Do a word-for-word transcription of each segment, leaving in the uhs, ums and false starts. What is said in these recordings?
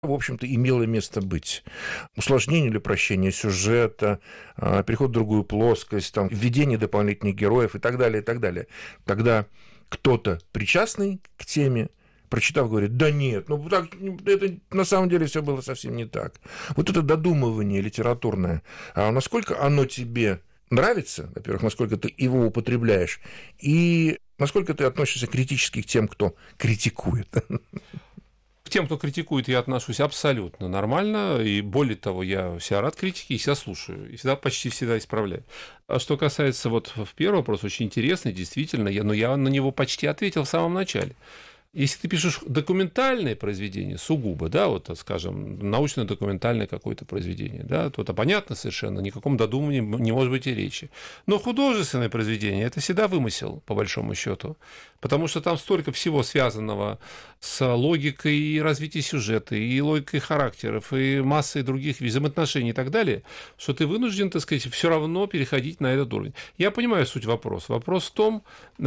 в общем-то, имело место быть. Усложнение или упрощение сюжета, переход в другую плоскость, там, введение дополнительных героев и так далее, и так далее. Когда кто-то причастный к теме, прочитав, говорит, да нет, ну так, это на самом деле все было совсем не так. Вот это додумывание литературное, а насколько оно тебе нравится, во-первых, насколько ты его употребляешь, и насколько ты относишься критически к тем, кто критикует? К тем, кто критикует, я отношусь абсолютно нормально, и более того, я всегда рад критике и всегда слушаю, и всегда, почти всегда исправляю. А что касается вот в первый вопрос, очень интересный, действительно, я, но я на него почти ответил в самом начале. Если ты пишешь документальное произведение, сугубо, да, вот, скажем, научно-документальное какое-то произведение, да, то это понятно совершенно, ни о каком додумании не может быть и речи. Но художественное произведение – это всегда вымысел, по большому счету, потому что там столько всего связанного с логикой и развитием сюжета, и логикой характеров, и массой других взаимоотношений и так далее, что ты вынужден, так сказать, все равно переходить на этот уровень. Я понимаю суть вопроса. Вопрос в том,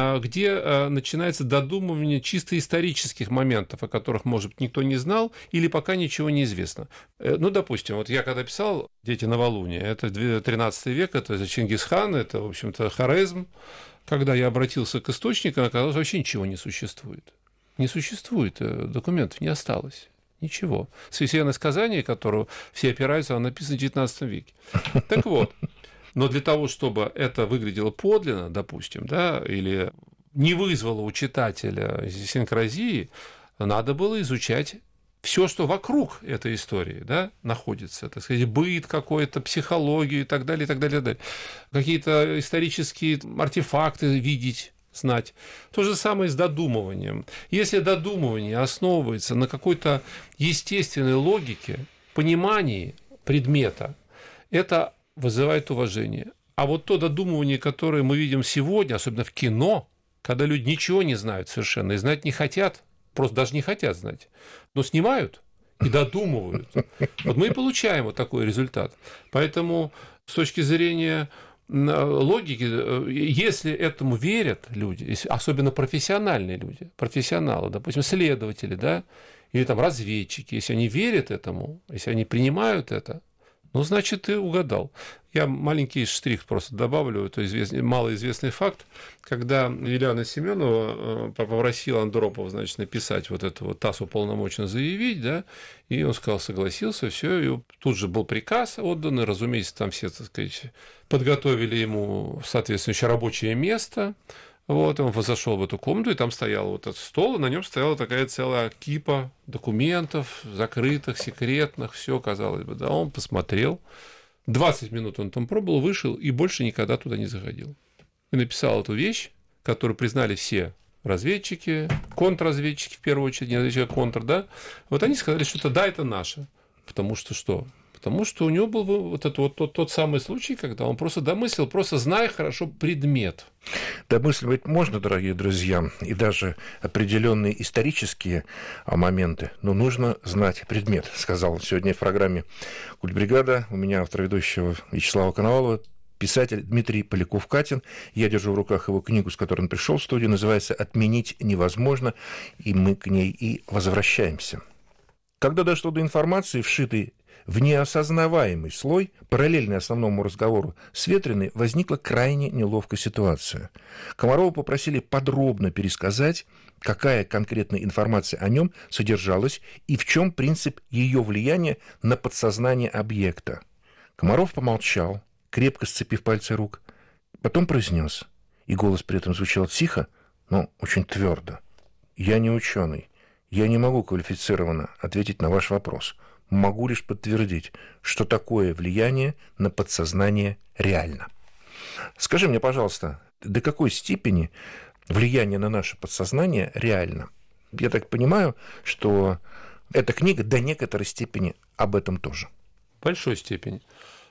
где начинается додумывание чисто исторических моментов, о которых, может быть, никто не знал, или пока ничего не известно. Ну, допустим, вот я когда писал «Дети новолуния», это тринадцатый век, это Чингисхан, это, в общем-то, Хорезм. Когда я обратился к источникам, оказалось, вообще ничего не существует. Не существует, документов не осталось. Ничего. Священное сказание, которого все опираются, оно написано в девятнадцатом веке. Так вот, но для того, чтобы это выглядело подлинно, допустим, да, или не вызвало у читателя синкразии, надо было изучать все, что вокруг этой истории, да, находится, так сказать, быт какой-то, психологию и так далее, и так далее, и так далее. Какие-то исторические артефакты видеть, знать. То же самое с додумыванием. Если додумывание основывается на какой-то естественной логике, понимании предмета, это вызывает уважение. А вот то додумывание, которое мы видим сегодня, особенно в кино, когда люди ничего не знают совершенно и знать не хотят, просто даже не хотят знать, но снимают и додумывают. Вот мы и получаем вот такой результат. Поэтому с точки зрения логики, если этому верят люди, особенно профессиональные люди, профессионалы, допустим, следователи, да, или там разведчики, если они верят этому, если они принимают это, ну, значит, ты угадал. Я маленький штрих просто добавлю, это известный, малоизвестный факт, когда Елена Семенова попросила Андропова, значит, написать вот это вот ТАСС уполномоченно заявить, да, и он сказал, согласился, все, и тут же был приказ отдан, и, разумеется, там все, так сказать, подготовили ему соответствующее рабочее место. Вот, он зашел в эту комнату, и там стоял вот этот стол, и на нем стояла такая целая кипа документов, закрытых, секретных, все, казалось бы, да, он посмотрел, двадцать минут он там пробовал, вышел, и больше никогда туда не заходил. И написал эту вещь, которую признали все разведчики, контрразведчики, в первую очередь, не разведчики, а контр, да, вот они сказали, что это да, это наше, потому что что? Потому что у него был вот этот вот тот, тот самый случай, когда он просто домыслил, просто зная хорошо предмет. Домысливать можно, дорогие друзья, и даже определенные исторические моменты, но нужно знать предмет, сказал сегодня в программе «Культбригада». У меня автор ведущего Вячеслава Коновалова, писатель Дмитрий Поляков-Катин. Я держу в руках его книгу, с которой он пришел в студию, называется «Отменить невозможно», и мы к ней и возвращаемся. Когда дошло до информации, вшитой в неосознаваемый слой, параллельный основному разговору с Ветриной, возникла крайне неловкая ситуация. Комарова попросили подробно пересказать, какая конкретная информация о нем содержалась и в чем принцип ее влияния на подсознание объекта. Комаров помолчал, крепко сцепив пальцы рук, потом произнес, и голос при этом звучал тихо, но очень твердо. «Я не ученый, я не могу квалифицированно ответить на ваш вопрос. Могу лишь подтвердить, что такое влияние на подсознание реально». Скажи мне, пожалуйста, до какой степени влияние на наше подсознание реально? Я так понимаю, что эта книга до некоторой степени об этом тоже. В большой степени.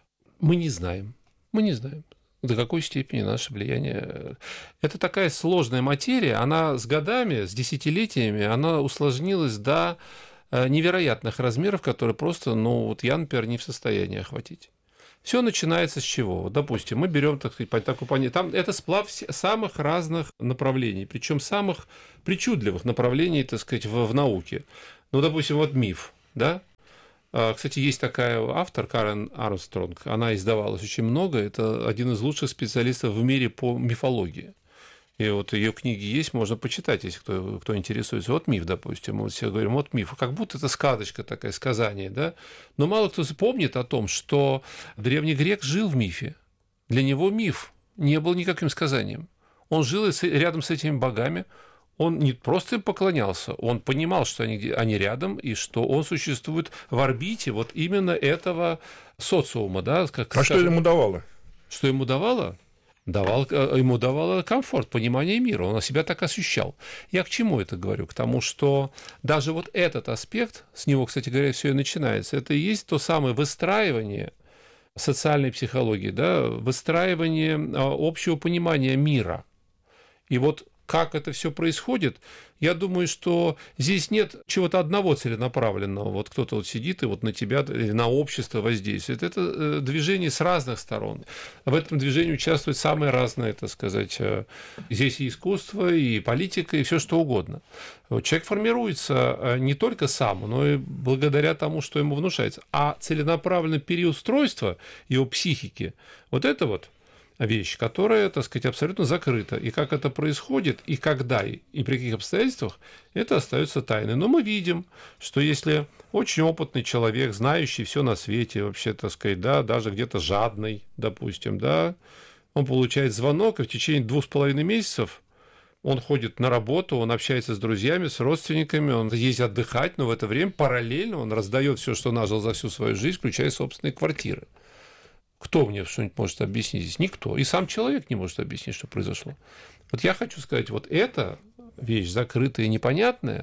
Мы не знаем. Мы не знаем, до какой степени наше влияние. Это такая сложная материя, она с годами, с десятилетиями, она усложнилась до невероятных размеров, которые просто, ну, вот я, например, не в состоянии охватить. Все начинается с чего? Вот, допустим, мы берем, так сказать, такую понятие. Там это сплав самых разных направлений, причем самых причудливых направлений, так сказать, в, в науке. Ну, допустим, вот миф, да? Кстати, есть такая автор, Карен Армстронг, она издавалась очень много, это один из лучших специалистов в мире по мифологии. И вот ее книги есть, можно почитать, если кто, кто интересуется. Вот миф, допустим, мы все говорим, вот миф, как будто это сказочка такая, сказание, да? Но мало кто помнит о том, что древний грек жил в мифе. Для него миф не был никаким сказанием. Он жил рядом с этими богами, он не просто им поклонялся, он понимал, что они, они рядом, и что он существует в орбите вот именно этого социума. Да, как, а скажем, что ему давало? Что ему давало? Давал, ему давало комфорт, понимание мира, он себя так ощущал. Я к чему это говорю? К тому, что даже вот этот аспект, с него, кстати говоря, все и начинается, это и есть то самое выстраивание социальной психологии, да, выстраивание общего понимания мира. И вот как это все происходит, я думаю, что здесь нет чего-то одного целенаправленного. Вот кто-то вот сидит и вот на тебя или на общество воздействует. Это движение с разных сторон. В этом движении участвуют самые разные, так сказать, здесь и искусство, и политика, и все что угодно. Человек формируется не только сам, но и благодаря тому, что ему внушается. А целенаправленное переустройство его психики, вот это вот вещь, которая, так сказать, абсолютно закрыта. И как это происходит, и когда, и при каких обстоятельствах, это остается тайной. Но мы видим, что если очень опытный человек, знающий все на свете, вообще, так сказать, да, даже где-то жадный, допустим, да, он получает звонок, и в течение двух с половиной месяцев он ходит на работу, он общается с друзьями, с родственниками, он ездит отдыхать, но в это время параллельно он раздает все, что нажил за всю свою жизнь, включая собственные квартиры. Кто мне что-нибудь может объяснить здесь? Никто. И сам человек не может объяснить, что произошло. Вот я хочу сказать, вот эта вещь закрытая и непонятная,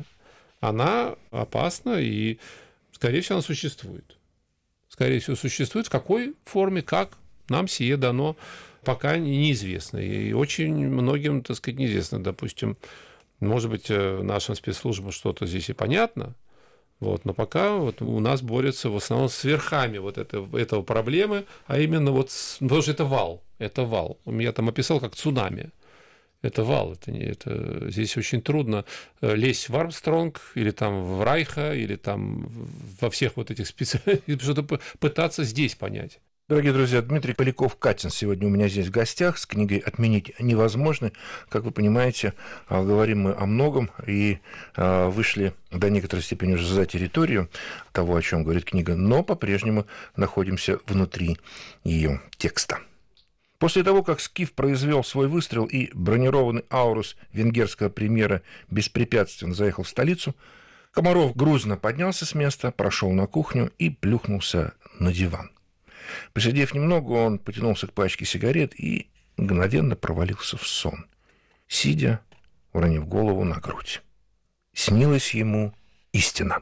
она опасна и, скорее всего, она существует. Скорее всего, существует. В какой форме, как, нам сие дано, пока неизвестно. И очень многим, так сказать, неизвестно. Допустим, может быть, нашим спецслужбам что-то здесь и понятно, вот, но пока вот у нас борются в основном с верхами вот это, этого проблемы, а именно вот, с, потому что это вал, это вал. Я там описал как цунами. Это вал, это не, это, здесь очень трудно лезть в Армстронг, или там в Райха, или там во всех вот этих специалистах, что-то пытаться здесь понять. Дорогие друзья, Дмитрий Поляков-Катин сегодня у меня здесь в гостях с книгой «Отменить невозможно». Как вы понимаете, говорим мы о многом и вышли до некоторой степени уже за территорию того, о чем говорит книга, но по-прежнему находимся внутри ее текста. После того, как Скиф произвел свой выстрел и бронированный Аурус венгерского премьера беспрепятственно заехал в столицу, Комаров грузно поднялся с места, прошел на кухню и плюхнулся на диван. Посидев немного, он потянулся к пачке сигарет и мгновенно провалился в сон, сидя, уронив голову на грудь. Снилась ему истина.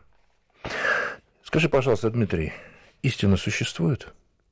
Скажи, пожалуйста, Дмитрий, истина существует?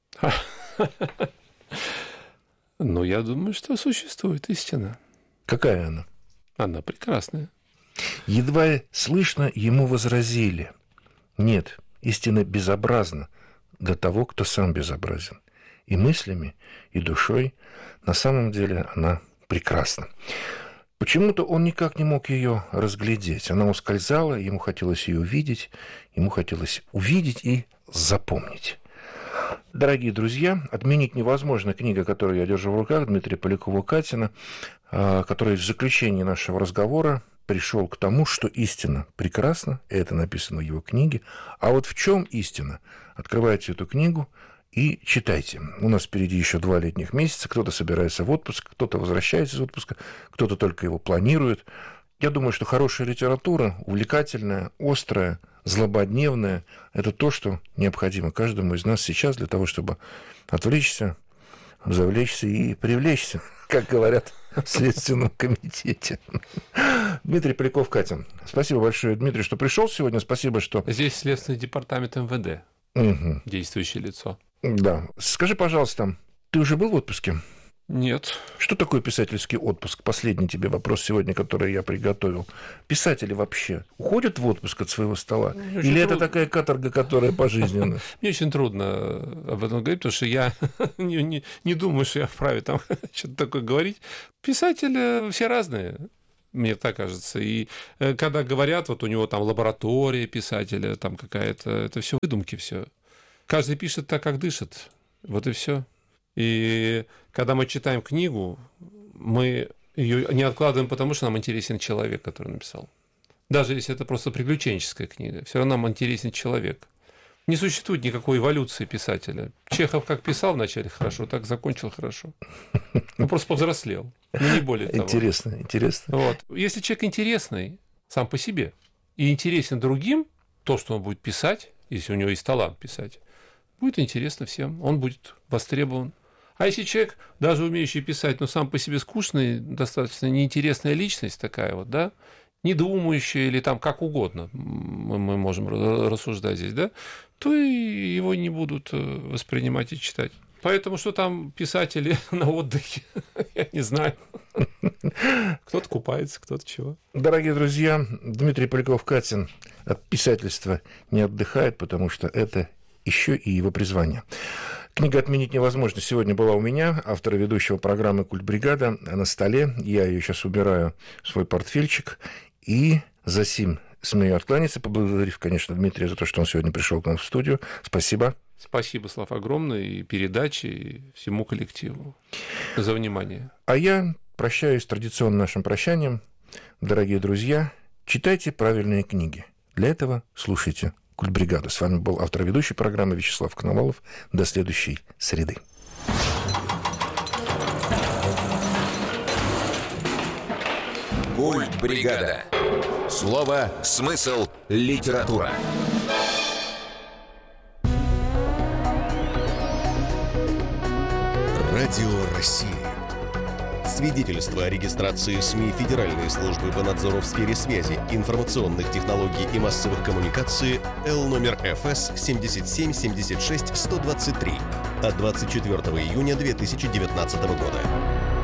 Ну, я думаю, что существует истина. Какая она? Она прекрасная. Едва слышно ему возразили: нет, истина безобразна для того, кто сам безобразен. И мыслями, и душой на самом деле она прекрасна. Почему-то он никак не мог ее разглядеть. Она ускользала, ему хотелось ее увидеть, ему хотелось увидеть и запомнить. Дорогие друзья, «Отменить невозможно» — книга, которую я держу в руках, Дмитрия Полякова-Катина, который в заключении нашего разговора пришел к тому, что истина прекрасна, это написано в его книге. А вот в чем истина? Открывайте эту книгу и читайте. У нас впереди еще два летних месяца. Кто-то собирается в отпуск, кто-то возвращается из отпуска, кто-то только его планирует. Я думаю, что хорошая литература, увлекательная, острая, злободневная – это то, что необходимо каждому из нас сейчас для того, чтобы отвлечься, завлечься и привлечься, как говорят в Следственном комитете. Дмитрий Поляков-Катин. Спасибо большое, Дмитрий, что пришел сегодня. Спасибо, что... Здесь Следственный департамент эм вэ дэ, угу. Действующее лицо. Да. Скажи, пожалуйста, ты уже был в отпуске? Нет. Что такое писательский отпуск? Последний тебе вопрос сегодня, который я приготовил. Писатели вообще уходят в отпуск от своего стола? Мне Или это трудно. Такая каторга, которая пожизненна? Мне очень трудно об этом говорить, потому что я не, не, не думаю, что я вправе там что-то такое говорить. Писатели все разные. Мне так кажется. И когда говорят, вот у него там лаборатория писателя, там какая-то, это все выдумки все. Каждый пишет так, как дышит. Вот и все. И когда мы читаем книгу, мы ее не откладываем, потому что нам интересен человек, который написал. Даже если это просто приключенческая книга, все равно нам интересен человек. Не существует никакой эволюции писателя. Чехов как писал вначале хорошо, так закончил хорошо. Он просто повзрослел. Ну, не более того. Интересно, интересно. Вот. Если человек интересный сам по себе и интересен другим, то, что он будет писать, если у него есть талант писать, будет интересно всем, он будет востребован. А если человек, даже умеющий писать, но сам по себе скучный, достаточно неинтересная личность такая вот, да, недоумающая или там как угодно, мы, мы можем рассуждать здесь, да, то и его не будут воспринимать и читать. Поэтому что там писатели на отдыхе, я не знаю. Кто-то купается, кто-то чего. Дорогие друзья, Дмитрий Поляков-Катин от писательства не отдыхает, потому что это еще и его призвание. Книга «Отменить невозможно» сегодня была у меня, автора ведущего программы «Культбригада», на столе. Я ее сейчас убираю в свой портфельчик. И за сим смею откланяться, поблагодарив, конечно, Дмитрия за то, что он сегодня пришел к нам в студию. Спасибо. Спасибо, Слав, огромное, и передаче, и всему коллективу за внимание. А я прощаюсь традиционным нашим прощанием. Дорогие друзья, читайте правильные книги. Для этого слушайте «Культбригаду». С вами был автор ведущей программы Вячеслав Коновалов. До следующей среды. Культбригада. Слово, смысл, литература. Радио России. Свидетельство о регистрации СМИ Федеральной службы по надзору в сфере связи, информационных технологий и массовых коммуникаций Л номер Ф С семьдесят семь семьдесят шесть сто двадцать три от двадцать четвёртого июня две тысячи девятнадцатого года.